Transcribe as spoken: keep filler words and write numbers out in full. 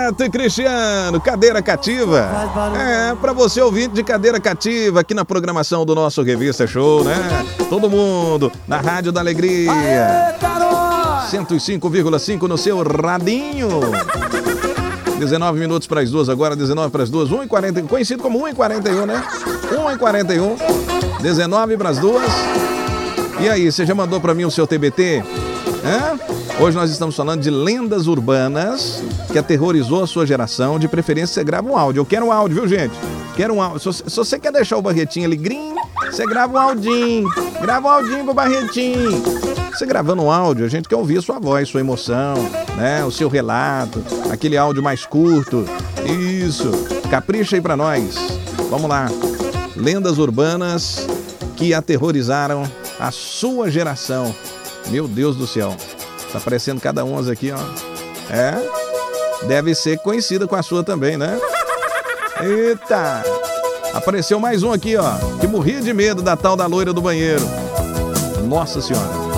Beto e Cristiano, cadeira cativa. É, pra você ouvinte de cadeira cativa, aqui na programação do nosso Revista Show, né? Todo mundo na Rádio da Alegria. cento e cinco vírgula cinco no seu radinho. dezenove minutos para as duas agora, dezenove para as duas, um e quarenta, conhecido como um e quarenta e um, né? um e quarenta e um, dezenove para as duas. E aí, você já mandou para mim o seu T B T? É? Hoje nós estamos falando de lendas urbanas que aterrorizou a sua geração. De preferência, você grava um áudio. Eu quero um áudio, viu, gente? Quero um áudio. Se você quer deixar o Barretinho ali grim, você grava um audinho. Grava um audinho pro Barretinho. Você gravando um áudio, a gente quer ouvir a sua voz, sua emoção, né? O seu relato, aquele áudio mais curto. Isso. Capricha aí pra nós. Vamos lá. Lendas urbanas que aterrorizaram a sua geração. Meu Deus do céu. Tá aparecendo cada umas aqui, ó. É. Deve ser conhecida com a sua também, né? Eita. Apareceu mais um aqui, ó. Que morria de medo da tal da loira do banheiro. Nossa Senhora.